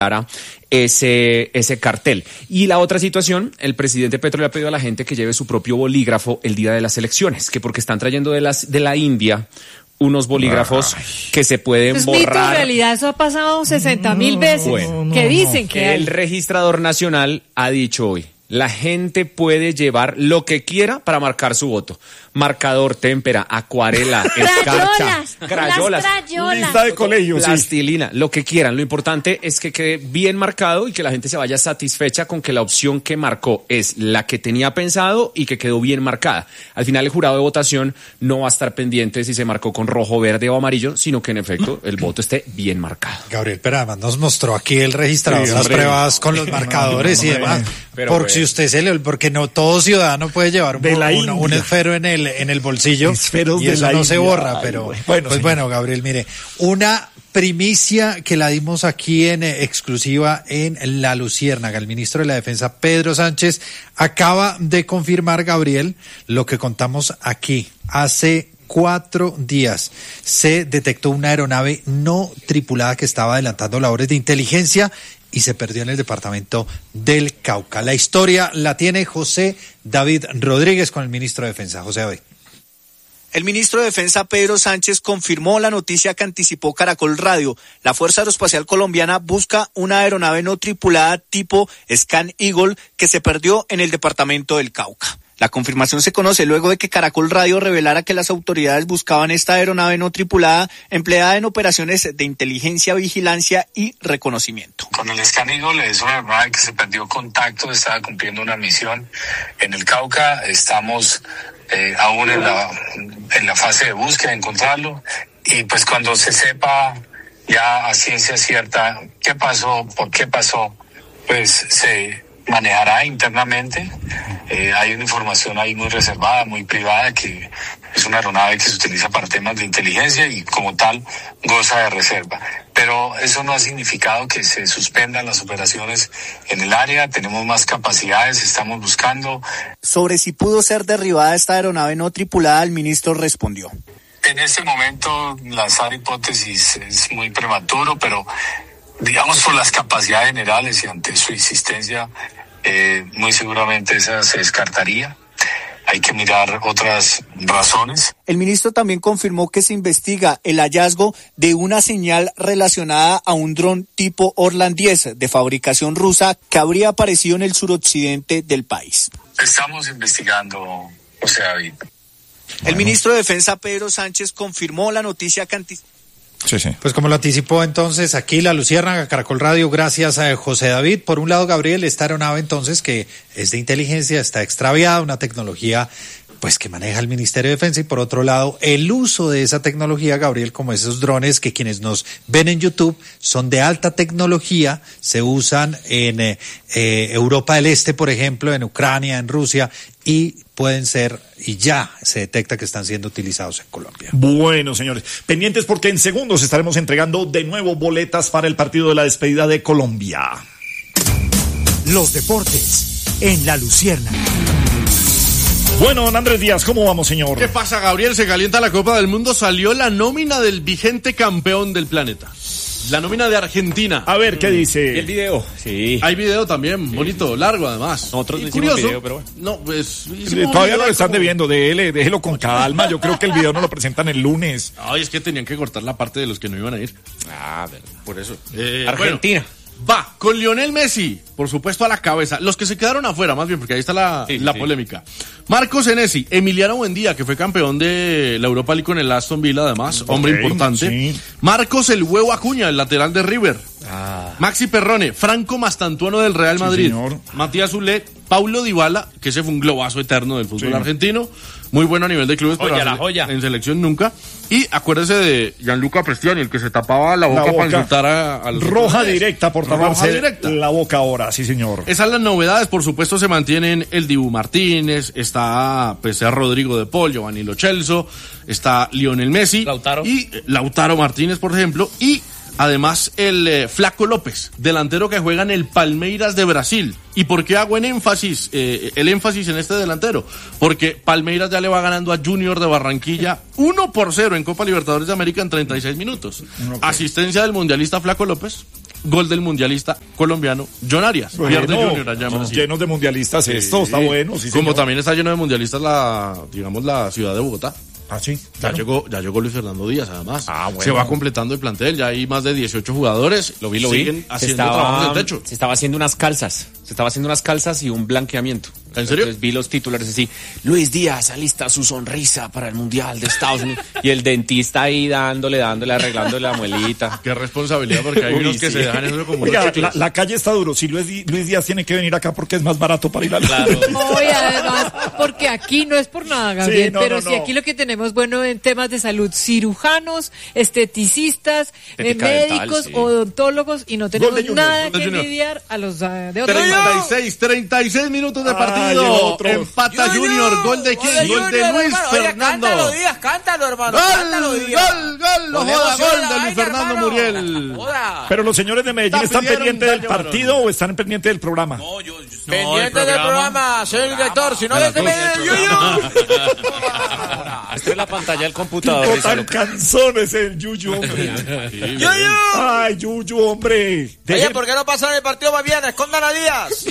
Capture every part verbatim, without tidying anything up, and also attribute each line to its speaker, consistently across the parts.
Speaker 1: ese, ese cartel. Y la otra situación, el presidente Petro le ha pedido a la gente que lleve su propio bolígrafo el día de las elecciones, que porque están trayendo de, las, de la India unos bolígrafos Ay. que se pueden
Speaker 2: es
Speaker 1: borrar.
Speaker 2: Mito, en realidad eso ha pasado sesenta mil veces,
Speaker 1: bueno,
Speaker 2: no, que dicen no. que
Speaker 1: el
Speaker 2: hay.
Speaker 1: registrador nacional ha dicho hoy, la gente puede llevar lo que quiera para marcar su voto. Marcador, témpera, acuarela, escarcha, crayolas,
Speaker 3: lista de colegio,
Speaker 1: plastilina, sí. Lo que quieran. Lo importante es que quede bien marcado y que la gente se vaya satisfecha con que la opción que marcó es la que tenía pensado y que quedó bien marcada. Al final el jurado de votación no va a estar pendiente si se marcó con rojo, verde o amarillo, sino que en efecto el voto esté bien marcado.
Speaker 3: Gabriel, pero además nos mostró aquí el registrador
Speaker 1: sí,
Speaker 3: las pruebas con los marcadores no, no, no, y demás. Pero porque bueno. si usted se le, porque no todo ciudadano puede llevar un, un, un esfero en el en el bolsillo Esferos y eso no India. se borra, pero Ay, bueno, pues sí. bueno, Gabriel, mire, una primicia que la dimos aquí en eh, exclusiva en La Luciérnaga. El ministro de la Defensa, Pedro Sánchez, acaba de confirmar, Gabriel, lo que contamos aquí. Hace cuatro días se detectó una aeronave no tripulada que estaba adelantando labores de inteligencia y se perdió en el departamento del Cauca. La historia la tiene José David Rodríguez con el ministro de Defensa. José David.
Speaker 4: El ministro de Defensa, Pedro Sánchez, confirmó la noticia que anticipó Caracol Radio. La Fuerza Aeroespacial Colombiana busca una aeronave no tripulada tipo Scan Eagle que se perdió en el departamento del Cauca. La confirmación se conoce luego de que Caracol Radio revelara que las autoridades buscaban esta aeronave no tripulada empleada en operaciones de inteligencia, vigilancia y reconocimiento.
Speaker 5: Con el Scan Eagle es una aeronave que se perdió contacto, estaba cumpliendo una misión en el Cauca. Estamos eh, aún en la, en la fase de búsqueda, de encontrarlo. Y pues cuando se sepa ya a ciencia cierta qué pasó, por qué pasó, pues se manejará internamente. Eh, hay una información ahí muy reservada, muy privada, que es una aeronave que se utiliza para temas de inteligencia y como tal goza de reserva. Pero eso no ha significado que se suspendan las operaciones en el área. Tenemos más capacidades, estamos buscando.
Speaker 4: Sobre si pudo ser derribada esta aeronave no tripulada, el ministro respondió.
Speaker 5: En este momento lanzar hipótesis es muy prematuro, pero digamos por las capacidades generales y ante su insistencia, eh, muy seguramente esa se descartaría. Hay que mirar otras razones.
Speaker 4: El ministro también confirmó que se investiga el hallazgo de una señal relacionada a un dron tipo Orlan diez de fabricación rusa que habría aparecido en el suroccidente del país.
Speaker 5: Estamos investigando, José David.
Speaker 4: El ministro de Defensa, Pedro Sánchez, confirmó la noticia que anticipó.
Speaker 3: Sí, sí. Pues como lo anticipó entonces aquí La Luciérnaga, Caracol Radio, gracias a José David. Por un lado, Gabriel, esta aeronave entonces que es de inteligencia, está extraviada, una tecnología pues que maneja el Ministerio de Defensa, y por otro lado, el uso de esa tecnología, Gabriel, como esos drones que quienes nos ven en YouTube son de alta tecnología, se usan en eh, eh, Europa del Este, por ejemplo, en Ucrania, en Rusia, y pueden ser, y ya se detecta que están siendo utilizados en Colombia.
Speaker 6: Bueno, señores, pendientes porque en segundos estaremos entregando de nuevo boletas para el partido de la despedida de Colombia.
Speaker 7: Los deportes en La Luciérnaga.
Speaker 6: Bueno, don Andrés Díaz, ¿cómo vamos, señor?
Speaker 8: ¿Qué pasa, Gabriel? Se calienta la Copa del Mundo, salió la nómina del vigente campeón del planeta. La nómina de Argentina.
Speaker 6: A ver, ¿qué dice?
Speaker 1: ¿Y el video? Sí.
Speaker 8: Hay video también, sí, bonito, largo además.
Speaker 1: Nosotros no
Speaker 8: hicimos
Speaker 1: video, pero bueno.
Speaker 8: No, pues...
Speaker 6: Todavía lo están como... debiendo, déjele, déjelo con calma. Yo creo que el video no lo presentan el lunes.
Speaker 8: Ay, es que tenían que cortar la parte de los que no iban a ir.
Speaker 1: Ah, verdad.
Speaker 8: Por eso. Eh,
Speaker 1: Argentina.
Speaker 8: Bueno, va, con Lionel Messi, por supuesto, a la cabeza. Los que se quedaron afuera, más bien, porque ahí está la, sí, la sí. polémica. Marcos Senesi, Emiliano Buendía, que fue campeón de la Europa League con el Aston Villa, además, okay, hombre importante. Sí. Marcos el Huevo Acuña, el lateral de River. Ah. Maxi Perrone, Franco Mastantuano del Real Madrid. Sí, señor. Matías Zulé, Paulo Dybala, que ese fue un globazo eterno del fútbol sí. argentino. Muy bueno a nivel de clubes,
Speaker 1: joya,
Speaker 8: pero
Speaker 1: la joya.
Speaker 8: En selección nunca. Y acuérdese de Gianluca Prestiani, el que se tapaba la boca, la boca. para insultar a, a los
Speaker 6: roja jugadores. Directa por taparse
Speaker 8: directa.
Speaker 6: la boca ahora, sí señor.
Speaker 8: Esas las novedades, por supuesto se mantienen el Dibu Martínez, está pues Rodrigo de Paul, Giovanni Lo Celso, está Lionel Messi.
Speaker 1: Lautaro.
Speaker 8: Y Lautaro Martínez, por ejemplo, y Además, el eh, Flaco López, delantero que juega en el Palmeiras de Brasil. ¿Y por qué hago en énfasis, eh, el énfasis en este delantero? Porque Palmeiras ya le va ganando a Junior de Barranquilla uno por cero en Copa Libertadores de América en treinta y seis minutos. Okay. Asistencia del mundialista Flaco López, gol del mundialista colombiano John Arias.
Speaker 6: Bueno, Pierde Junior allá en Brasil. Llenos de mundialistas esto, sí, está bueno. Sí,
Speaker 8: como
Speaker 6: señor.
Speaker 8: También está lleno de mundialistas la, digamos, la ciudad de Bogotá.
Speaker 6: Ah, sí.
Speaker 8: Claro. Ya llegó, ya llegó Luis Fernando Díaz, además.
Speaker 1: Ah, bueno.
Speaker 8: Se va completando el plantel, ya hay más de dieciocho jugadores.
Speaker 1: Lo vi, lo
Speaker 8: Siguen
Speaker 1: vi.
Speaker 8: haciendo
Speaker 1: estaba,
Speaker 8: trabajo en el techo.
Speaker 1: Se estaba haciendo unas calzas. Se estaba haciendo unas calzas y un blanqueamiento.
Speaker 8: ¿En serio?
Speaker 1: Entonces vi los titulares así. Luis Díaz alista su sonrisa para el Mundial de Estados Unidos. Y el dentista ahí dándole, dándole, arreglándole la muelita.
Speaker 8: Qué responsabilidad, porque hay unos que sí. se dejan eso como
Speaker 6: Oiga, la, la calle está duro. Si Luis, Luis Díaz tiene que venir acá porque es más barato para ir a la
Speaker 2: claro. No, y además, porque aquí no es por nada, Gabriel, sí, no, pero no, si no. Aquí lo que tenemos bueno en temas de salud, cirujanos, esteticistas, eh, médicos, dental, sí. odontólogos, y no tenemos nada que envidiar a los uh, de otro
Speaker 8: treinta y seis, treinta y seis minutos de partido. Ay, empata Junior, Junior, gol de quién? Gol Junior, de Luis hermano. Fernando.
Speaker 9: Oiga, cántalo, Díaz, cántalo, hermano.
Speaker 8: Gol,
Speaker 9: cántalo, Díaz.
Speaker 8: Gol, gol, gol, joda, gol de Luis Fernando
Speaker 9: hermano.
Speaker 8: Muriel.
Speaker 9: Joda.
Speaker 6: Pero los señores de Medellín están pendientes del partido o están pendientes del programa.
Speaker 9: No, yo, yo pendientes del programa, señor director, si no desde Medellín.
Speaker 1: Esta es la pantalla del computador.
Speaker 6: Tipo tan cansón es el Yuyu, hombre.
Speaker 9: Yuyu.
Speaker 6: Ay, Yuyu, hombre.
Speaker 9: Oye, ¿por qué no pasan el partido más bien? Escondan a Díaz.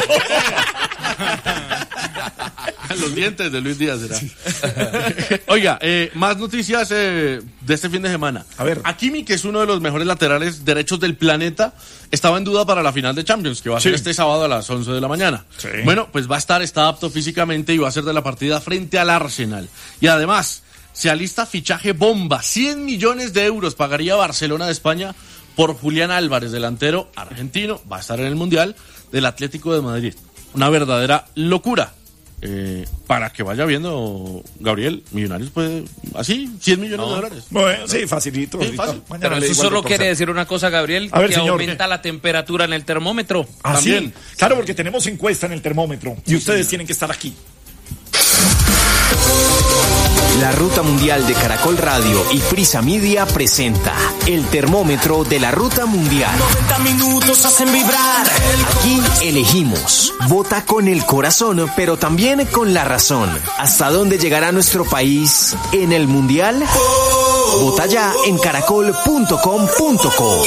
Speaker 8: Los dientes de Luis Díaz será. Oiga, eh, más noticias eh, de este fin de semana.
Speaker 6: A ver.
Speaker 8: Hakimi, que es uno de los mejores laterales derechos del planeta, estaba en duda para la final de Champions, que va a
Speaker 6: sí.
Speaker 8: ser este sábado a las once de la mañana.
Speaker 6: Sí.
Speaker 8: Bueno, pues va a estar, está apto físicamente y va a ser de la partida frente al Arsenal. Y además, se alista fichaje bomba. cien millones de euros pagaría Barcelona de España por Julián Álvarez, delantero argentino. Va a estar en el Mundial del Atlético de Madrid. Una verdadera locura. Eh, para que vaya viendo, Gabriel, Millonarios puede, así, cien millones no. de dólares.
Speaker 6: Bueno, sí, facilito.
Speaker 8: Sí, fácil.
Speaker 1: Pero eso solo quiere decir una cosa, Gabriel,
Speaker 6: a ver,
Speaker 1: que
Speaker 6: señor,
Speaker 1: aumenta
Speaker 6: ¿qué?
Speaker 1: la temperatura en el termómetro.
Speaker 6: ¿Ah,
Speaker 1: también.
Speaker 6: Sí? Claro, porque tenemos encuesta en el termómetro y ustedes sí, tienen que estar aquí.
Speaker 10: La Ruta Mundial de Caracol Radio y Prisa Media presenta el termómetro de la Ruta Mundial.
Speaker 11: noventa minutos hacen vibrar.
Speaker 10: Aquí elegimos. Vota con el corazón, pero también con la razón. ¿Hasta dónde llegará nuestro país en el Mundial? Vota ya en caracol punto com punto co.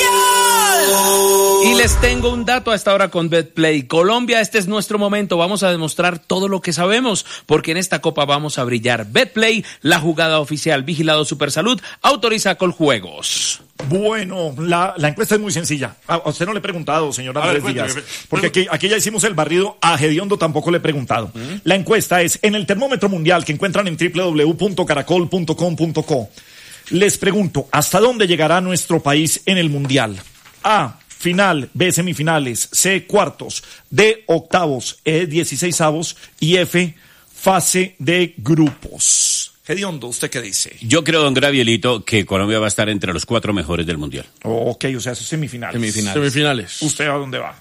Speaker 1: Y les tengo un dato a esta hora con Betplay. Colombia, este es nuestro momento. Vamos a demostrar todo lo que sabemos, porque en esta copa vamos a brillar. Betplay, la jugada oficial. Vigilado Supersalud, autoriza Coljuegos.
Speaker 6: Bueno, la, la encuesta es muy sencilla. A usted no le he preguntado, señor Andrés ver, Díaz, porque aquí, aquí ya hicimos el barrido. A Gediondo tampoco le he preguntado. ¿Mm? La encuesta es en el termómetro mundial que encuentran en doble u doble u doble u punto caracol punto com punto co. Les pregunto, ¿hasta dónde llegará nuestro país en el mundial? A, final, B, semifinales, C, cuartos, D, octavos, E, dieciseisavos y F, fase de grupos. Gediondo, ¿usted qué dice?
Speaker 12: Yo creo, don Gravielito, que Colombia va a estar entre los cuatro mejores del Mundial.
Speaker 6: Oh, ok, o sea, eso es semifinales.
Speaker 8: Semifinales. Semifinales.
Speaker 6: ¿Usted a dónde va?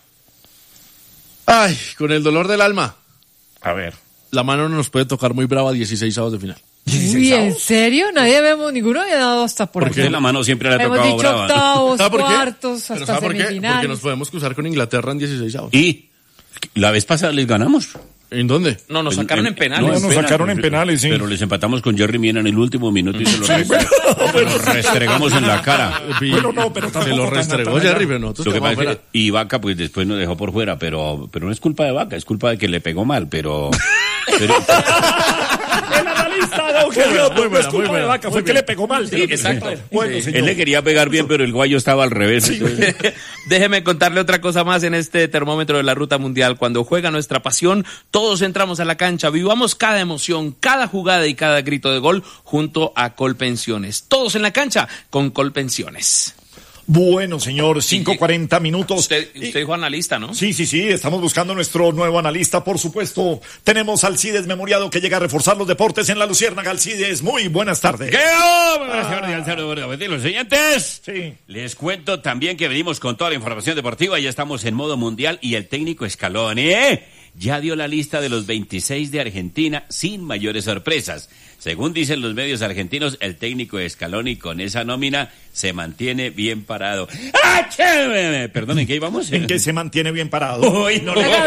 Speaker 8: Ay, con el dolor del alma.
Speaker 6: A ver.
Speaker 8: La mano no nos puede tocar muy brava dieciseisavos de final.
Speaker 2: Uy, ¿en serio? Nadie vemos, ninguno había dado hasta por
Speaker 12: Porque la mano siempre le ha
Speaker 2: hemos
Speaker 12: tocado
Speaker 2: dicho
Speaker 12: brava.
Speaker 2: octavos,
Speaker 8: ¿Sabe por qué?
Speaker 2: cuartos,
Speaker 8: Pero
Speaker 2: hasta
Speaker 8: ¿sabe por qué?
Speaker 2: semifinales.
Speaker 8: Porque nos podemos cruzar con Inglaterra en dieciseisavos.
Speaker 12: Y la vez pasada les ganamos.
Speaker 8: ¿En dónde?
Speaker 1: No, nos sacaron en, en penales.
Speaker 6: No, nos penales, sacaron en penales, sí.
Speaker 12: Pero les empatamos con Jerry Mina en el último minuto y se lo, sí, bueno, lo restregamos en la cara.
Speaker 6: Bueno, no, pero
Speaker 8: se lo restregó Jerry, pero nosotros
Speaker 12: lo que pasa es que, y Vaca pues después nos dejó por fuera, pero pero no es culpa de Vaca, es culpa de que le pegó mal, pero... pero
Speaker 6: el analista, no, que Dios, no, no es culpa buena, de Vaca, fue que le pegó mal.
Speaker 1: Sí, exacto.
Speaker 6: Bueno,
Speaker 12: sí. Él le quería pegar bien, pero el guayo estaba al revés.
Speaker 6: Sí.
Speaker 1: Déjeme contarle otra cosa más en este termómetro de la Ruta Mundial. Cuando juega nuestra pasión, todos entramos a la cancha, vivamos cada emoción, cada jugada y cada grito de gol junto a Colpensiones. Todos en la cancha con Colpensiones.
Speaker 6: Bueno, señor, cinco cuarenta minutos.
Speaker 1: Usted, usted dijo analista, ¿no?
Speaker 6: Sí, sí, sí, estamos buscando nuestro nuevo analista, por supuesto. Tenemos a Alcides Memoriado, que llega a reforzar los deportes en la Luciérnaga. Alcides, muy buenas tardes.
Speaker 12: ¿Qué oh, los siguientes?
Speaker 6: Sí.
Speaker 12: Les cuento también que venimos con toda la información deportiva, ya estamos en modo mundial y el técnico Scaloni, ¿eh? Ya dio la lista de los veintiséis de Argentina sin mayores sorpresas. Según dicen los medios argentinos, el técnico Scaloni con esa nómina se mantiene bien parado. ¡Ah, chévere! Perdón, ¿en qué íbamos?
Speaker 6: ¿En qué se mantiene bien parado?
Speaker 12: Uy, no, no, no.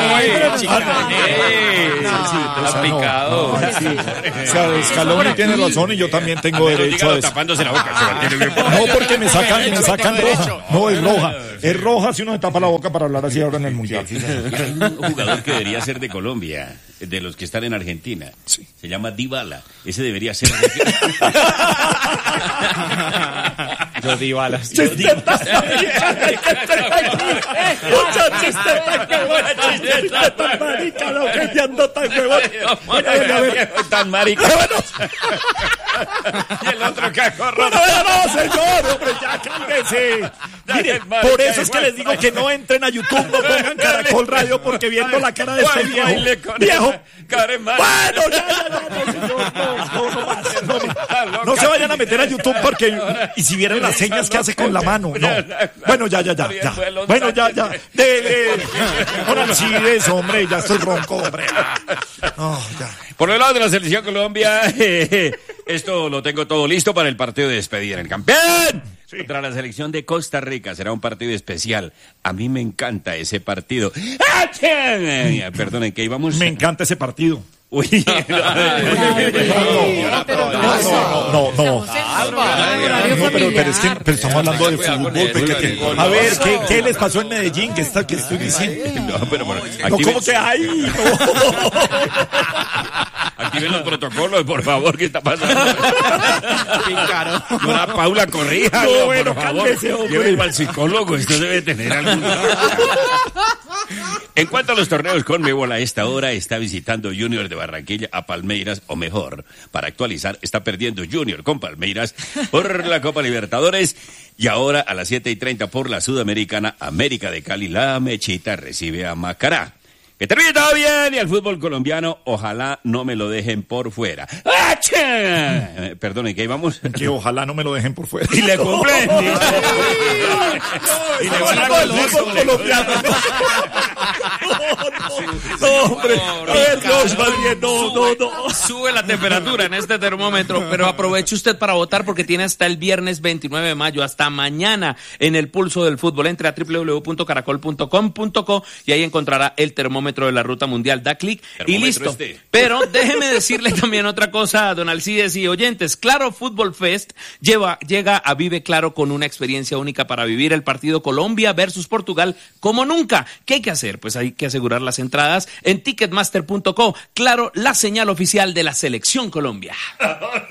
Speaker 12: Está picado.
Speaker 6: O sea, Scaloni tiene razón y yo también tengo derecho a eso.
Speaker 12: Tapándose la boca, se mantiene bien parado.
Speaker 6: No, porque me sacan, me sacan roja. No, es roja. Es roja si uno se tapa la boca para hablar así ahora en el Mundial.
Speaker 12: Un jugador que debería ser de Colombia, de los que están en Argentina. Sí. Se llama Dybala. Ese debería ser de...
Speaker 1: Yo Dybala.
Speaker 6: Chistetas también. Muchas chistetas, qué buena chisteta tan marica, lo que te ando tan huevón.
Speaker 12: Tan marica. Y el otro cacorro.
Speaker 6: No, no, señor, hombre, ya cálmese. Mire, por eso es que les digo que no entren a YouTube, no pongan Caracol Radio, porque viendo la cara de este viejo, viejo, bueno, ya, ya, ya, no, señor, no, no, no más, no, no se vayan a meter a YouTube porque, y si vieran las señas que hace con la mano, no, bueno, ya, ya, ya, ya, bueno, ya, ya, de, de, ahora sí, eso, hombre, ya estoy ronco, hombre, no, ya.
Speaker 12: Por el lado de la selección Colombia, eh, esto lo tengo todo listo para el partido de despedida. ¡El campeón! Sí. Contra la selección de Costa Rica será un partido especial. A mí me encanta ese partido. ¡Ah, che! Perdonen, ¿qué íbamos?
Speaker 6: Me encanta ese partido.
Speaker 12: Uy,
Speaker 6: no, no, no. No, pero, pero es que pero estamos hablando de fútbol. Que, a ver, ¿qué, ¿qué les pasó en Medellín? ¿Qué, está, qué estoy diciendo?
Speaker 12: No, pero bueno,
Speaker 6: no, ¿cómo que hay? No.
Speaker 12: Activen los protocolos, por favor, ¿qué está pasando? Pícaro. No, la Paula corrija,
Speaker 6: no, bueno,
Speaker 12: por favor. Llévenlo al psicólogo, esto debe tener algún... En cuanto a los torneos, Conmebol a esta hora está visitando Junior de Barranquilla a Palmeiras, o mejor, para actualizar, está perdiendo Junior con Palmeiras por la Copa Libertadores. Y ahora a las siete y treinta por la Sudamericana, América de Cali, la Mechita recibe a Macará. Que termine todo bien y al fútbol colombiano, ojalá no me lo dejen por fuera. ¡Acha! Perdón, ¿en qué íbamos?
Speaker 6: Que ojalá no me lo dejen por fuera.
Speaker 12: Y le cumplen.
Speaker 6: Y le van a dar el fútbol colombiano. No, hombre. A ver, no, no, no.
Speaker 1: Sube la temperatura en este termómetro, pero aproveche usted para votar porque tiene hasta el viernes veintinueve de mayo, hasta mañana en el pulso del fútbol. Entre a doble u doble u doble u punto caracol punto com punto co y ahí encontrará el termómetro de la ruta mundial, da clic y listo. Este. Pero déjeme decirle también otra cosa, don Alcides y oyentes. Claro Fútbol Fest lleva, llega a Vive Claro con una experiencia única para vivir el partido Colombia versus Portugal como nunca. ¿Qué hay que hacer? Pues hay que asegurar las entradas en ticketmaster punto co. Claro, la señal oficial de la Selección Colombia.